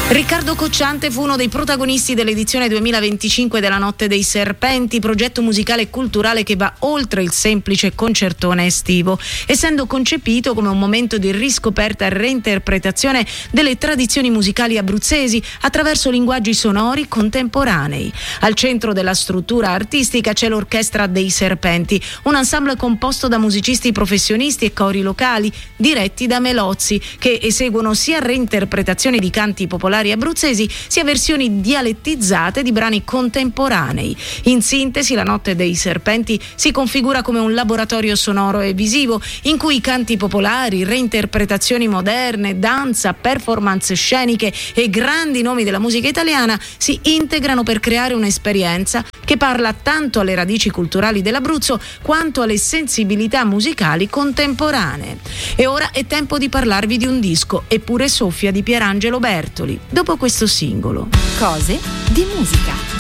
Riccardo Cocciante fu uno dei protagonisti dell'edizione 2025 della Notte dei Serpenti, progetto musicale e culturale che va oltre il semplice concertone estivo, essendo concepito come un momento di riscoperta e reinterpretazione delle tradizioni musicali abruzzesi attraverso linguaggi sonori contemporanei. Al centro della struttura artistica c'è l'Orchestra dei Serpenti, un ensemble composto da musicisti professionisti e cori locali diretti da Melozzi, che eseguono sia reinterpretazioni di canti popolari abruzzesi sia versioni dialettizzate di brani contemporanei. In sintesi, la Notte dei Serpenti si configura come un laboratorio sonoro e visivo in cui canti popolari, reinterpretazioni moderne, danza, performance sceniche e grandi nomi della musica italiana si integrano per creare un'esperienza che parla tanto alle radici culturali dell'Abruzzo quanto alle sensibilità musicali contemporanee. E ora è tempo di parlarvi di un disco, Eppure soffia, di Pierangelo Bertoli, dopo questo singolo. Cose di musica.